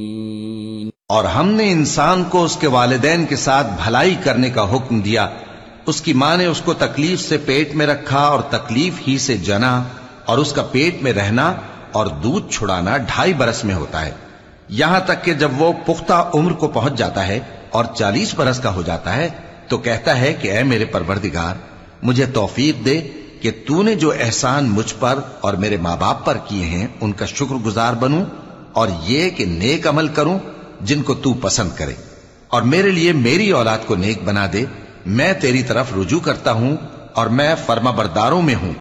और हमने इंसान को उसके वालिदैन के साथ भलाई करने का हुक्म दिया। उसकी मां ने उसको तकलीफ से पेट में रखा और तकलीफ ही से जना, और उसका पेट में रहना और दूध छुड़ाना 2.5 बरस में होता है, यहां तक कि जब वो पुख्ता उम्र को पहुंच जाता है और 40 बरस का हो जाता है तो कहता है कि ऐ मेरे परवरदिगार, मुझे तौफीक दे कि तूने जो एहसान मुझ पर और मेरे मां बाप पर किए हैं उनका शुक्रगुजार बनूं, और ये कि नेक अमल करूं जिनको तू पसंद करे, और मेरे लिए मेरी औलाद को नेक बना दे। मैं तेरी तरफ रुजू करता हूं और मैं फर्माबरदारों में हूं।